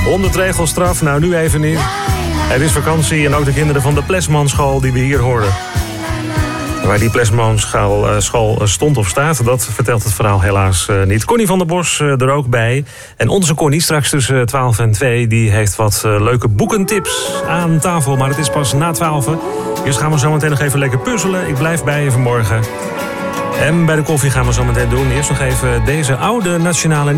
100 regelstraf, nou nu even niet. Het is vakantie en ook de kinderen van de Plesmanschool die we hier hoorden. Waar die Plesmanschool stond of staat, dat vertelt het verhaal helaas niet. Connie van der Bos er ook bij. En onze Connie, straks tussen 12 en 2, die heeft wat leuke boekentips aan tafel. Maar het is pas na 12. Eerst gaan we zo meteen nog even lekker puzzelen. Ik blijf bij je vanmorgen. En bij de koffie gaan we zo meteen doen. Eerst nog even deze oude nationale